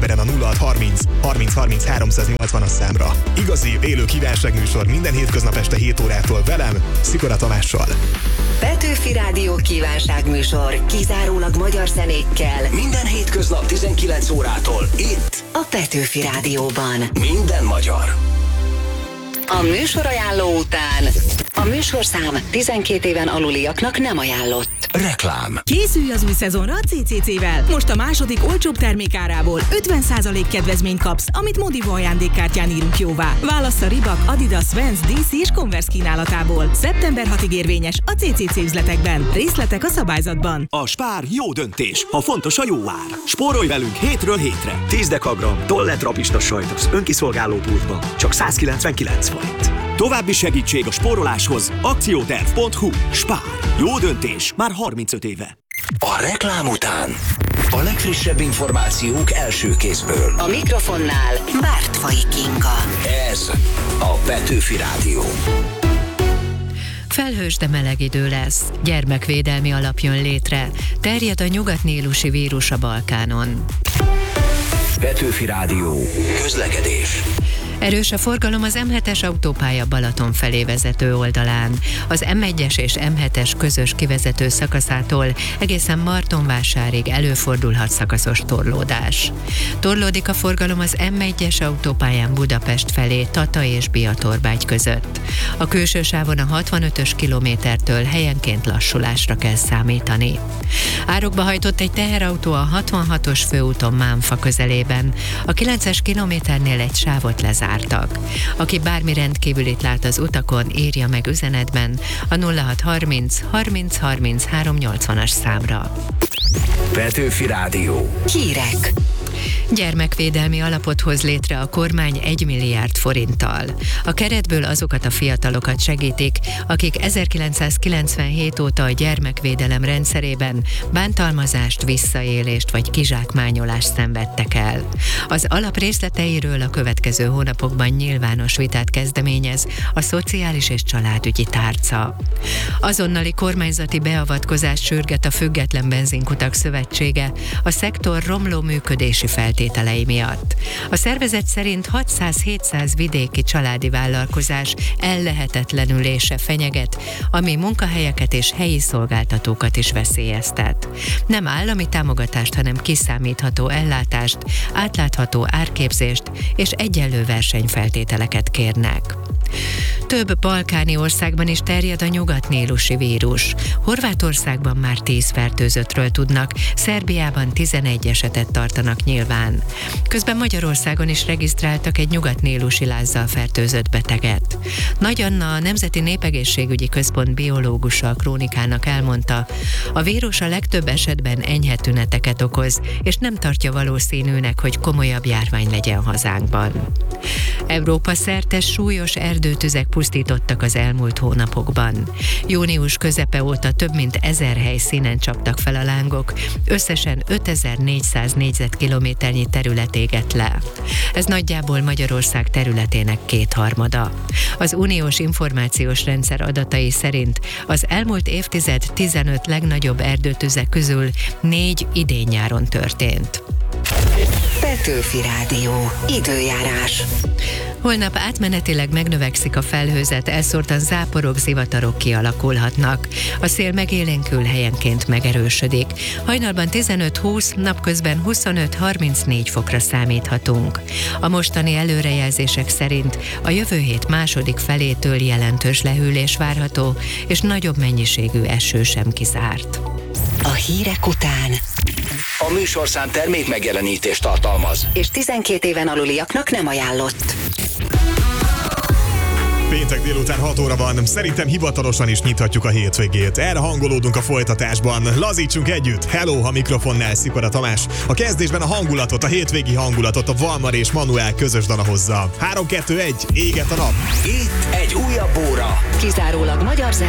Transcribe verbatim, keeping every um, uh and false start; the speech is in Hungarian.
Viberen a nulla hat harminc harminc harminc háromszáznyolcvanas számra. Igazi, élő kívánságműsor minden hétköznap este hét órától velem, Szikora Tamással. Petőfi Rádió kívánságműsor kizárólag magyar zenékkel. Minden hétköznap tizenkilenc órától itt A Petőfi Rádióban. Minden magyar. A műsorajánló után a műsorszám tizenkét éven aluliaknak nem ajánlott. Reklám. Készülj az új szezonra a cé cé cé-vel. Most a második olcsóbb termékárából ötven százalék kedvezményt kapsz, amit Modivo ajándékkártyán írunk jóvá. Válasz a Reebok, Adidas, Vans, dé cé és Converse kínálatából. szeptember hatodikáig érvényes a cé cé cé üzletekben. Részletek a szabályzatban. A Spár jó döntés, ha fontos a jó ár. Spórolj velünk hétről hétre. tíz dekagram Tollett rapista sajtos önkiszolgáló pultban. Csak százkilencvenkilenc forint. További segítség a spóroláshoz akcióterv pont hu. Spár. Jó döntés már harmincöt éve. A reklám után a legfrissebb információk első kézből. A mikrofonnál Bártfai Kinga. Ez a Petőfi Rádió. Felhős, de meleg idő lesz. Gyermekvédelmi alap jön létre. Terjed a nyugatnílusi vírus a Balkánon. Petőfi Rádió. Közlekedés. Erős a forgalom az em hetes autópálya Balaton felé vezető oldalán. Az em egyes és em hetes közös kivezető szakaszától egészen Martonvásárig előfordulhat szakaszos torlódás. Torlódik a forgalom az em egyes autópályán Budapest felé Tata és Biatorbágy között. A külső sávon a hatvanötös kilométertől helyenként lassulásra kell számítani. Árokba hajtott egy teherautó a hatvanhatos főúton Mánfa közelében. A kilences kilométernél egy sávot lezártak. Aki bármi rendkívülit lát az utakon, írja meg üzenetben a nulla hat harminc harminc harminc háromszáznyolcvanas számra. Petőfi Rádió. Hírek. Gyermekvédelmi alapot hoz létre a kormány egy milliárd forinttal. A keretből azokat a fiatalokat segítik, akik ezerkilencszázkilencvenhét óta a gyermekvédelem rendszerében bántalmazást, visszaélést vagy kizsákmányolást szenvedtek el. Az alap részleteiről a következő hónapokban nyilvános vitát kezdeményez a Szociális és Családügyi Tárca. Azonnali kormányzati beavatkozást sürget a Független Benzinkutak Szövetsége a szektor romló működési feltételei miatt. A szervezet szerint hatszáz-hétszáz vidéki családi vállalkozás ellehetetlenülése fenyeget, ami munkahelyeket és helyi szolgáltatókat is veszélyeztet. Nem állami támogatást, hanem kiszámítható ellátást, átlátható árképzést és egyenlő versenyfeltételeket kérnek. Több balkáni országban is terjed a nyugatnílusi vírus. Horvátországban már tíz fertőzöttről tudnak, Szerbiában tizenegy esetet tartanak nyilván. Közben Magyarországon is regisztráltak egy nyugatnílusi lázzal fertőzött beteget. Nagy Anna, a Nemzeti Népegészségügyi Központ biológusa a Krónikának elmondta, a vírus a legtöbb esetben enyhe tüneteket okoz, és nem tartja valószínűnek, hogy komolyabb járvány legyen hazánkban. Európa szerte súlyos erdőtüzek pusztítottak az elmúlt hónapokban. Június közepe óta több mint ezer helyszínen csaptak fel a lángok, összesen ötezer-négyszáz négyzetkilométernyi terület égett le. Ez nagyjából Magyarország területének kétharmada. Az uniós információs rendszer adatai szerint az elmúlt évtized tizenöt legnagyobb erdőtüze közül négy idén-nyáron történt. Petőfi Rádió. Időjárás. Holnap átmenetileg megnövekszik a felhőzet, elszórtan záporok, zivatarok kialakulhatnak. A szél megélénkül, helyenként megerősödik. Hajnalban tizenöt-húsz, napközben huszonöt-harmincnégy fokra számíthatunk. A mostani előrejelzések szerint a jövő hét második felétől jelentős lehűlés várható, és nagyobb mennyiségű eső sem kizárt. A hírek után A műsorszám termék megjelenítést tartalmaz, és tizenkét éven aluliaknak nem ajánlott. Péntek délután hat óra van, szerintem hivatalosan is nyithatjuk a hétvégét. Erre hangolódunk a folytatásban. Lazítsunk együtt. Hello, a mikrofonnál Szikora Tamás. A kezdésben a hangulatot, a hétvégi hangulatot a Valmar és Manuel közös dala hozza. három kettő egy, éget a nap. itt egy újabb óra. Kizárólag magyar zene.